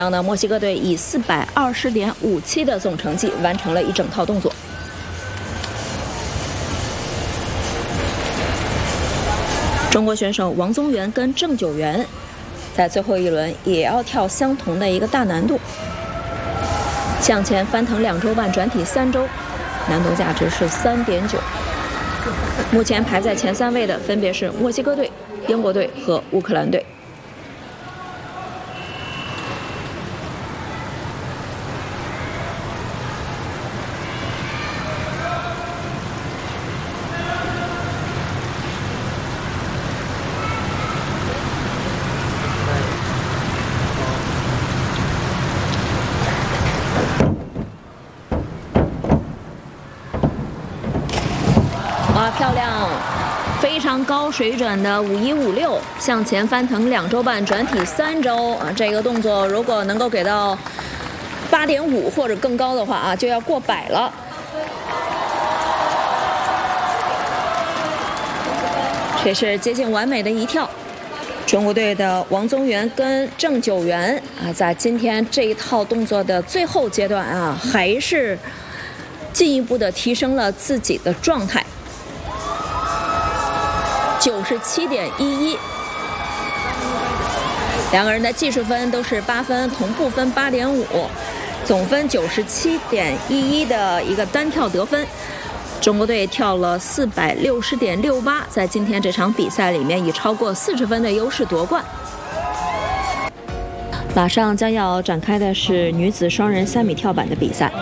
然后呢，墨西哥队以420.57的总成绩完成了一整套动作。中国选手王宗源跟郑九元在最后一轮也要跳相同的一个大难度，向前翻腾2周半，转体3周，难度价值是3.9。目前排在前3位的分别是墨西哥队、英国队和乌克兰队。哇，漂亮！非常高水准的5156，向前翻腾2周半，转体3周啊！这个动作如果能够给到8.5或者更高的话啊，就要过100了。这是接近完美的一跳。中国队的王宗源跟郑九元啊，在今天这一套动作的最后阶段啊，还是进一步的提升了自己的状态。97.11，两个人的技术分都是8分，同步分8.5，总分97.11的一个单跳得分。中国队跳了460.68，在今天这场比赛里面以超过40分的优势夺冠。马上将要展开的是女子双人3米跳板的比赛。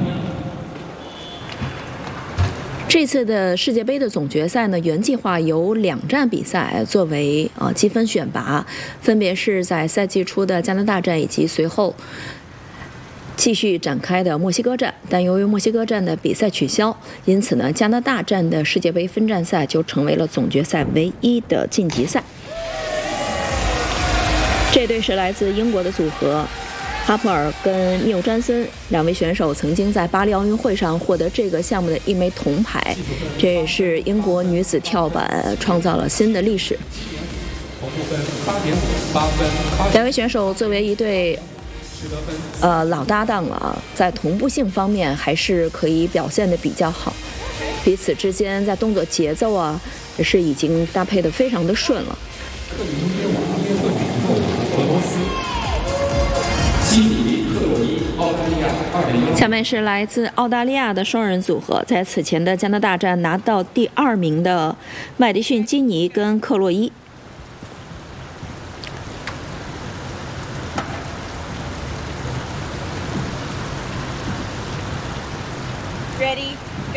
这次的世界杯的总决赛呢，原计划由2站比赛作为积分选拔，分别是在赛季初的加拿大站以及随后继续展开的墨西哥站。但由于墨西哥站的比赛取消，因此呢，加拿大站的世界杯分站赛就成为了总决赛唯一的晋级赛。这对是来自英国的组合。哈珀尔跟缪詹森2位选手曾经在巴黎奥运会上获得这个项目的1枚铜牌，这也是英国女子跳板创造了新的历史。2位选手作为一对老搭档了，在同步性方面还是可以表现得比较好，彼此之间在动作节奏啊也是已经搭配得非常的顺了。下面是来自澳大利亚的双人组合，在此前的加拿大站拿到第2名的麦迪逊·基尼跟克洛伊。 Ready, go.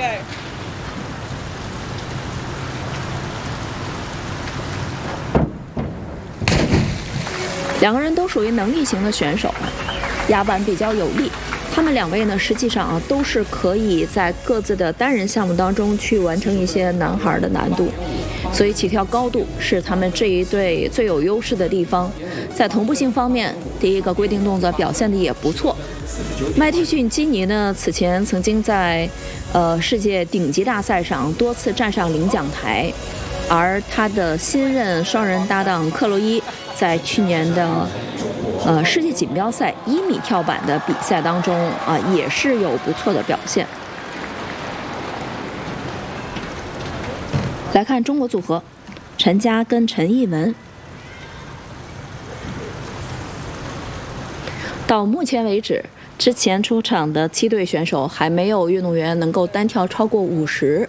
2个人都属于能力型的选手，压板比较有力。他们2位呢，实际上都是可以在各自的单人项目当中去完成一些男孩的难度，所以起跳高度是他们这一队最有优势的地方。在同步性方面，第一个规定动作表现的也不错。麦迪逊·基尼呢，此前曾经在世界顶级大赛上多次站上领奖台，而他的新任双人搭档克洛伊在去年的世界锦标赛1米跳板的比赛当中也是有不错的表现。来看中国组合，陈佳跟陈艺文。到目前为止，之前出场的7队选手还没有运动员能够单跳超过50。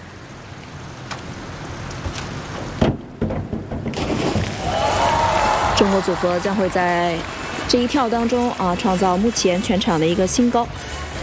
中国组合将会在这一跳当中创造目前全场的一个新高。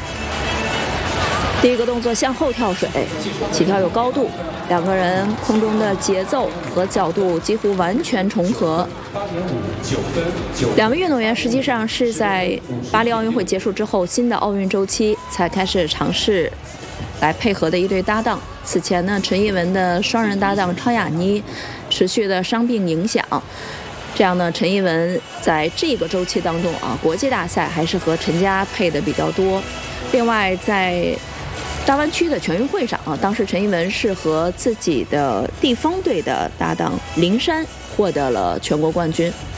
第一个动作向后跳水，起跳有高度，2个人空中的节奏和角度几乎完全重合。2位运动员实际上是在巴黎奥运会结束之后，新的奥运周期才开始尝试来配合的一对搭档。此前呢，陈艺文的双人搭档超雅妮持续的伤病影响，这样呢，陈艺文在这个周期当中国际大赛还是和陈佳配的比较多。另外，在大湾区的全运会上当时陈艺文是和自己的地方队的搭档林珊获得了全国冠军。